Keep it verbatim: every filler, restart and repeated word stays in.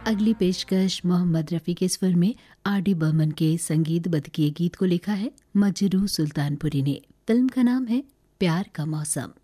अगली पेशकश मोहम्मद रफ़ी के स्वर में आर डी बर्मन के संगीतबद्ध किए गीत को लिखा है मजरू सुल्तानपुरी ने। फिल्म का नाम है प्यार का मौसम।